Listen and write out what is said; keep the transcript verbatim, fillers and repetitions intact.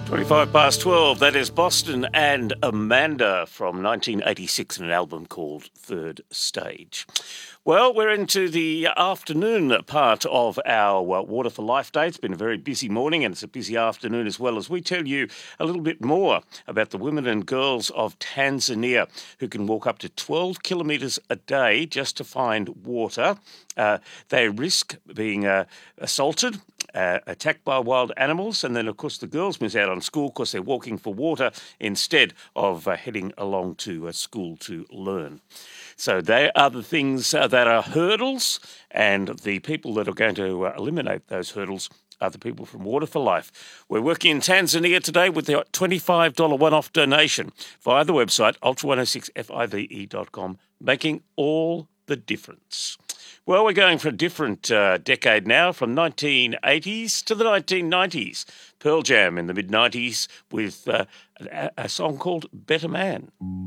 twenty-five past twelve, that is Boston and Amanda from nineteen eighty-six in an album called Third Stage. Well, we're into the afternoon part of our uh, Water for Life Day. It's been a very busy morning and it's a busy afternoon as well, as we tell you a little bit more about the women and girls of Tanzania who can walk up to twelve kilometres a day just to find water. Uh, they risk being uh, assaulted, Uh, attacked by wild animals, and then of course the girls miss out on school because they're walking for water instead of uh, heading along to uh, school to learn. So they are the things uh, that are hurdles, and the people that are going to uh, eliminate those hurdles are the people from Water for Life. We're working in Tanzania today with the twenty-five dollars one-off donation via the website ultra one oh six five e dot com, making all the difference. Well, we're going for a different uh, decade now, from nineteen eighties to the nineteen nineties. Pearl Jam in the mid nineties with uh, a, a song called Better Man.